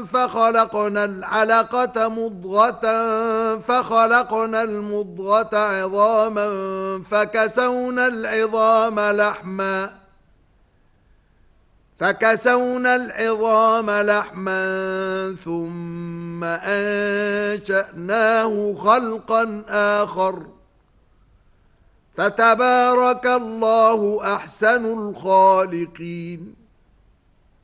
فخلقنا العلقة مضغة فخلقنا المضغة عظاما فكسونا العظام لحما ثم أنشأناه خلقا آخر فتبارك الله أحسن الخالقين.